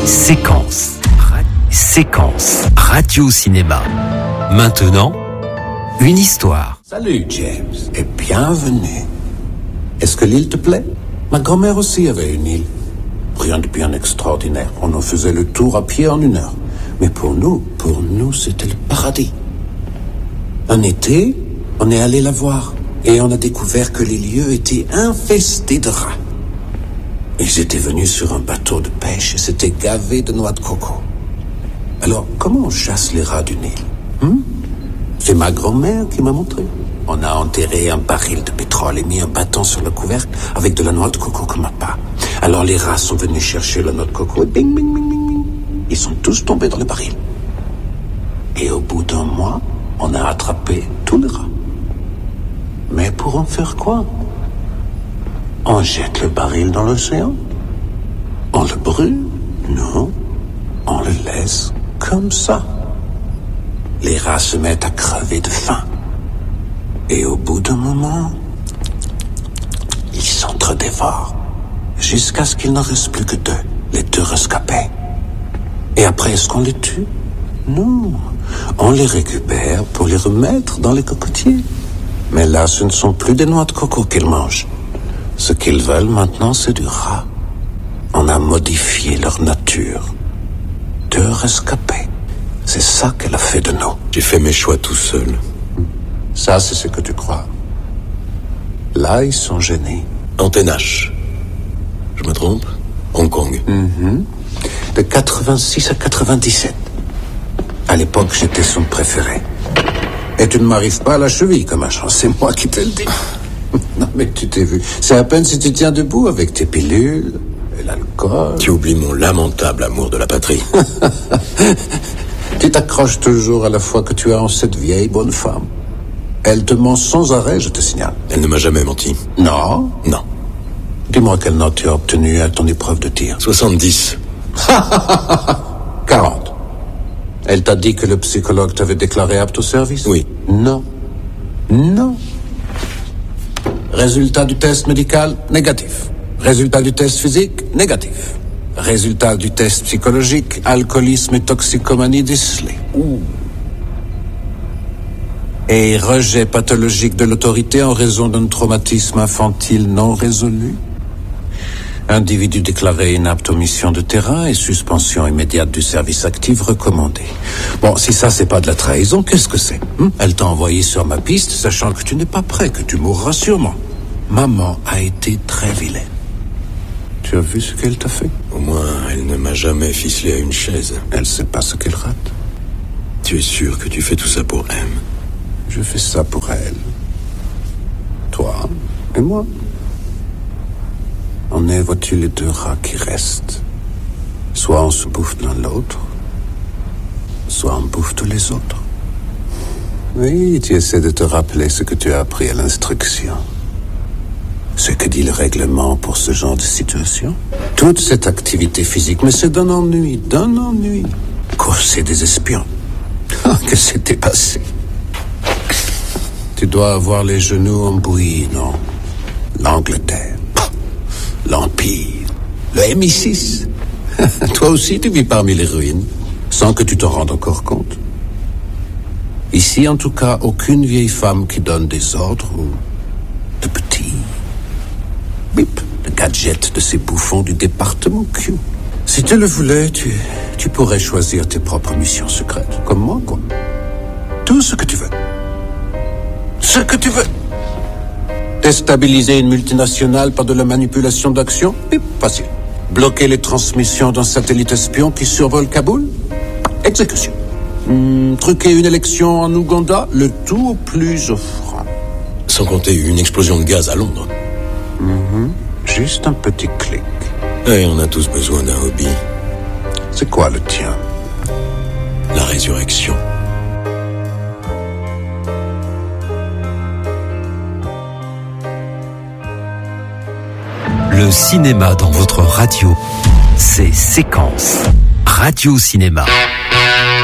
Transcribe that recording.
Séquence. Séquence. Radio-cinéma. Maintenant, une histoire. Salut James et bienvenue. Est-ce que l'île te plaît? Ma grand-mère aussi avait une île. Rien de bien extraordinaire. On en faisait le tour à pied en 1 heure. Mais pour nous, c'était le paradis. Un été, on est allé la voir. Et on a découvert que les lieux étaient infestés de rats. Ils étaient venus sur un bateau de pêche et s'étaient gavés de noix de coco. Alors, comment on chasse les rats d'une île? C'est ma grand-mère qui m'a montré. On a enterré un baril de pétrole et mis un bâton sur le couvercle avec de la noix de coco comme appât. Alors les rats sont venus chercher la noix de coco et bing, bing, bing, bing, bing. Ils sont tous tombés dans le baril. Et au bout d'1 mois, on a attrapé tous les rats. Mais pour en faire quoi? On jette le baril dans l'océan? On le brûle? Non. On le laisse comme ça. Les rats se mettent à crever de faim. Et au bout d'un moment, ils s'entre-dévorent. Jusqu'à ce qu'il n'en reste plus que 2. Les 2 rescapés. Et après, est-ce qu'on les tue? Non. On les récupère pour les remettre dans les cocotiers. Mais là, ce ne sont plus des noix de coco qu'ils mangent. Ce qu'ils veulent maintenant, c'est du rat. On a modifié leur nature. 2 rescapés. C'est ça qu'elle a fait de nous. J'ai fait mes choix tout seul. Ça, c'est ce que tu crois. Là, ils sont gênés. Antenne H. Je me trompe? Hong Kong. De 86 à 97. À l'époque, j'étais son préféré. Et tu ne m'arrives pas à la cheville comme un chant. C'est moi qui te le dis. Non, mais tu t'es vu. C'est à peine si tu tiens debout avec tes pilules et l'alcool. Tu oublies mon lamentable amour de la patrie. Tu t'accroches toujours à la foi que tu as en cette vieille bonne femme. Elle te ment sans arrêt, je te signale. Elle ne m'a jamais menti. Non? Non. Dis-moi quelle note tu as obtenue à ton épreuve de tir. 70. 40. Elle t'a dit que le psychologue t'avait déclaré apte au service? Oui. Non. Non. Résultat du test médical, négatif. Résultat du test physique, négatif. Résultat du test psychologique, alcoolisme et toxicomanie décelés. Et rejet pathologique de l'autorité en raison d'un traumatisme infantile non résolu. Individu déclaré inapte aux missions de terrain et suspension immédiate du service actif recommandé. Bon, si ça c'est pas de la trahison, qu'est-ce que c'est? Elle t'a envoyé sur ma piste, sachant que tu n'es pas prêt, que tu mourras sûrement. Maman a été très vilaine. Tu as vu ce qu'elle t'a fait? Au moins, elle ne m'a jamais ficelé à une chaise. Elle sait pas ce qu'elle rate. Tu es sûr que tu fais tout ça pour M? Je fais ça pour elle. Toi et moi. On est, vois-tu, les 2 rats qui restent. Soit on se bouffe l'un l'autre, soit on bouffe tous les autres. Oui, tu essaies de te rappeler ce que tu as appris à l'instruction. Ce que dit le règlement pour ce genre de situation. Toute cette activité physique, mais c'est d'un ennui. Courser des espions. Que c'était passé. Tu dois avoir les genoux en bouillie, non? L'Angleterre. L'Empire. Le MI6. Toi aussi, tu vis parmi les ruines, sans que tu t'en rendes encore compte. Ici, en tout cas, aucune vieille femme qui donne des ordres ou de petits bip, de gadgets de ces bouffons du département Q. Si tu le voulais, tu pourrais choisir tes propres missions secrètes. Comme moi, quoi. Tout ce que tu veux. Ce que tu veux. Déstabiliser une multinationale par de la manipulation d'actions? Bip, facile. Bloquer les transmissions d'un satellite espion qui survole Kaboul? Exécution. Truquer une élection en Ouganda? Le tout au plus offrant. Sans compter une explosion de gaz à Londres. Juste un petit clic. Et on a tous besoin d'un hobby. C'est quoi le tien? La résurrection. Le cinéma dans votre radio, c'est Séquence. Radio-cinéma.